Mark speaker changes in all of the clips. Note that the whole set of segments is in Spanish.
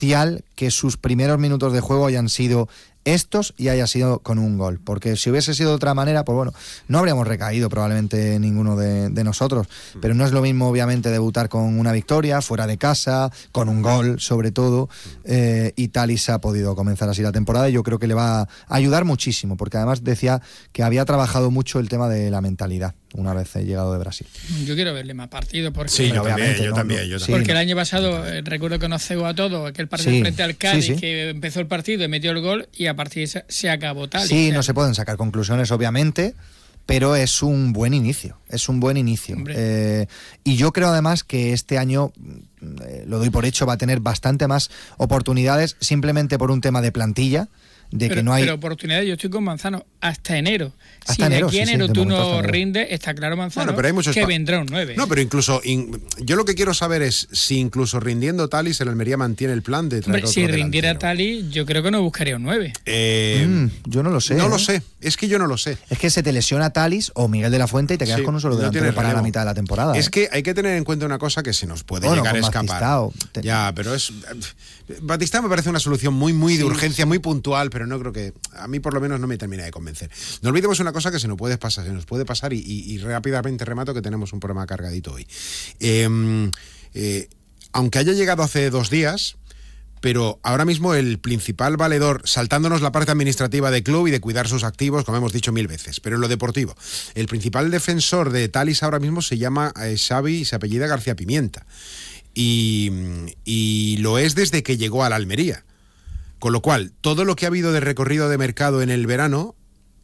Speaker 1: bestial que sus primeros minutos de juego hayan sido estos y haya sido con un gol, porque si hubiese sido de otra manera, pues bueno, no habríamos recaído probablemente ninguno de nosotros, pero no es lo mismo obviamente debutar con una victoria, fuera de casa, con un gol sobre todo, y Thalys ha podido comenzar así la temporada y yo creo que le va a ayudar muchísimo, porque además decía que había trabajado mucho el tema de la mentalidad una vez llegado de Brasil.
Speaker 2: Yo quiero verle más partidos porque
Speaker 3: sí, yo también.
Speaker 2: Porque el año pasado recuerdo que nos cegó a todos aquel partido frente al Cádiz, que empezó el partido y metió el gol y a partir de se acabó Thalys.
Speaker 1: Sí, no se pueden sacar conclusiones obviamente, pero es un buen inicio, y yo creo además que este año, lo doy por hecho, va a tener bastante más oportunidades simplemente por un tema de plantilla.
Speaker 2: Pero oportunidades, yo estoy con Manzano hasta enero. Si de aquí a enero tú no rindes, está claro, Manzano,
Speaker 3: pero hay
Speaker 2: que vendrá un 9.
Speaker 3: No, pero incluso, yo lo que quiero saber es si incluso rindiendo Thalys, el Almería mantiene el plan de traer otro
Speaker 2: si rindiera Thalys, yo creo que no buscaría un 9.
Speaker 1: Yo no lo sé.
Speaker 3: No lo sé, es que yo no lo sé.
Speaker 1: Es que se te lesiona Thalys o Miguel de la Fuente y te quedas con un solo delantero para la mitad de la temporada.
Speaker 3: Es que hay que tener en cuenta una cosa que se nos puede llegar a escapar. Ya, pero Batistao me parece una solución muy de urgencia, muy puntual, pero no creo que, a mí por lo menos no me termina de convencer. No olvidemos una cosa que se nos puede pasar y rápidamente remato que tenemos un programa cargadito hoy. Aunque haya llegado hace 2 días, pero ahora mismo el principal valedor, saltándonos la parte administrativa de club y de cuidar sus activos, como hemos dicho 1000 veces, pero en lo deportivo, el principal defensor de Thalys ahora mismo se llama Xavi y se apellida García Pimienta. Y lo es desde que llegó a la Almería. Con lo cual, todo lo que ha habido de recorrido de mercado en el verano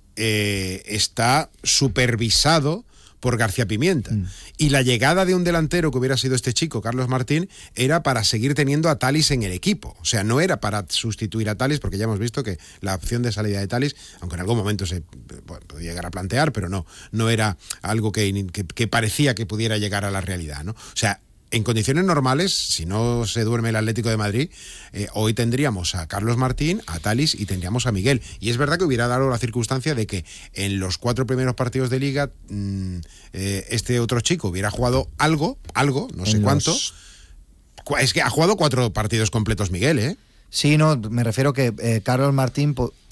Speaker 3: está supervisado por García Pimienta. Y la llegada de un delantero que hubiera sido este chico, Carlos Martín, era para seguir teniendo a Thalys en el equipo. O sea, no era para sustituir a Thalys, porque ya hemos visto que la opción de salida de Thalys, aunque en algún momento se podía llegar a plantear, pero no era algo que parecía que pudiera llegar a la realidad, ¿no? O sea, en condiciones normales, si no se duerme el Atlético de Madrid, hoy tendríamos a Carlos Martín, a Thalys y tendríamos a Miguel. Y es verdad que hubiera dado la circunstancia de que en los 4 primeros partidos de Liga este otro chico hubiera jugado algo, no sé cuánto. Es que ha jugado 4 partidos completos Miguel, ¿eh?
Speaker 1: Sí, no, me refiero que Carlos Martín,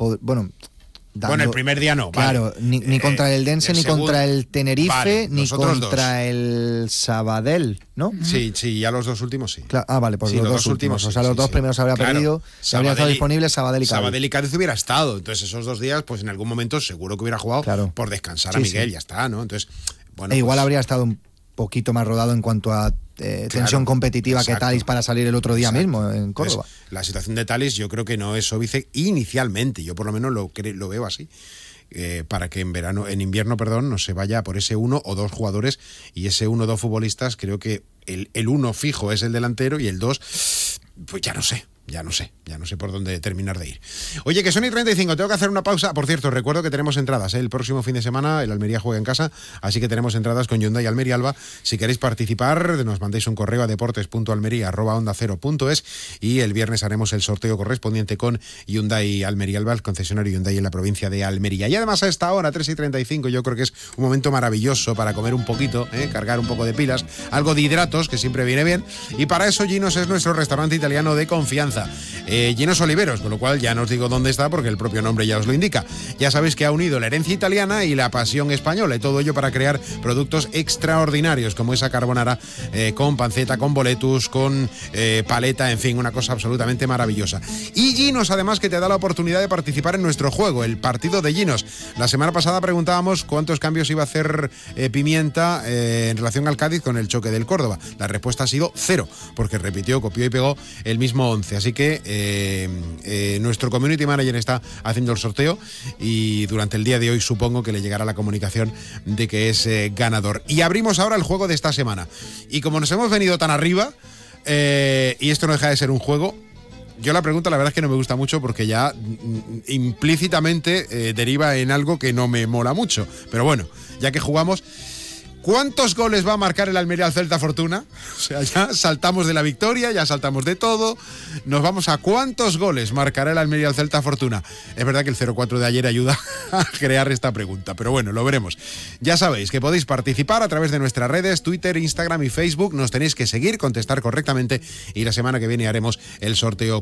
Speaker 3: Bueno, el primer día no.
Speaker 1: Claro,
Speaker 3: vale.
Speaker 1: ni contra el Dense, ni contra el Tenerife,
Speaker 3: vale,
Speaker 1: ni contra el Sabadell, ¿no?
Speaker 3: Sí, ya los 2 últimos sí.
Speaker 1: Vale, pues sí, los 2 últimos. O sea, los 2 primeros habría perdido, se habría estado disponible Sabadell y Cádiz.
Speaker 3: Sabadell y Cádiz hubiera estado. Entonces, esos 2 días, pues en algún momento seguro que hubiera jugado por descansar a Miguel, ya está, ¿no? Entonces, bueno.
Speaker 1: Igual habría estado un poquito más rodado en cuanto a tensión competitiva que Thalys para salir el otro día mismo en Córdoba.
Speaker 3: Pues, la situación de Thalys yo creo que no es óbice inicialmente, yo por lo menos lo veo así. Para que en invierno, no se vaya por ese 1 o 2 jugadores, y ese 1 o 2 futbolistas, creo que el 1 fijo es el delantero y el 2, pues ya no sé por dónde terminar de ir. Oye, que son y 35, tengo que hacer una pausa. Por cierto, recuerdo que tenemos entradas, el próximo fin de semana el Almería juega en casa, así que tenemos entradas con Hyundai Almería Alba. Si queréis participar, nos mandéis un correo a deportes.almería@ondacero.es y el viernes haremos el sorteo correspondiente con Hyundai Almería Alba, el concesionario Hyundai en la provincia de Almería. Y además a esta hora, 3 y 35, yo creo que es un momento maravilloso para comer un poquito, cargar un poco de pilas, algo de hidratos, que siempre viene bien, y para eso Ginos es nuestro restaurante italiano de confianza. Ginos Oliveros, con lo cual ya no os digo dónde está porque el propio nombre ya os lo indica. Ya sabéis que ha unido la herencia italiana y la pasión española, y todo ello para crear productos extraordinarios como esa carbonara con panceta, con boletus, con paleta, en fin, una cosa absolutamente maravillosa. Y Ginos, además, que te da la oportunidad de participar en nuestro juego, el partido de Ginos. La semana pasada preguntábamos cuántos cambios iba a hacer Pimienta en relación al Cádiz con el choque del Córdoba. La respuesta ha sido 0, porque repitió, copió y pegó el mismo 11. Así que nuestro community manager está haciendo el sorteo y durante el día de hoy supongo que le llegará la comunicación de que es ganador. Y abrimos ahora el juego de esta semana. Y como nos hemos venido tan arriba, y esto no deja de ser un juego, yo la pregunta la verdad es que no me gusta mucho porque ya implícitamente deriva en algo que no me mola mucho. Pero bueno, ya que jugamos... ¿Cuántos goles va a marcar el Almería al Celta Fortuna? O sea, ya saltamos de la victoria, ya saltamos de todo. Nos vamos a cuántos goles marcará el Almería al Celta Fortuna. Es verdad que el 0-4 de ayer ayuda a crear esta pregunta, pero bueno, lo veremos. Ya sabéis que podéis participar a través de nuestras redes, Twitter, Instagram y Facebook. Nos tenéis que seguir, contestar correctamente y la semana que viene haremos el sorteo